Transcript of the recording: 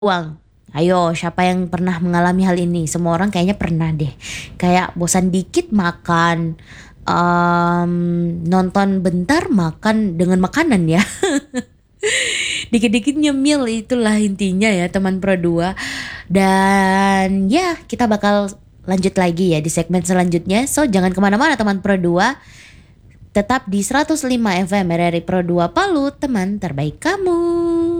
uang. Ayo, siapa yang pernah mengalami hal ini? Semua orang kayaknya pernah deh. Kayak bosan dikit makan, nonton bentar makan dengan makanan ya. Dikit-dikit nyemil itulah intinya ya teman Pro 2. Dan ya kita bakal lanjut lagi ya di segmen selanjutnya. So jangan kemana-mana teman Pro 2. Tetap di 105 FM RRI Pro 2 Palu, teman terbaik kamu.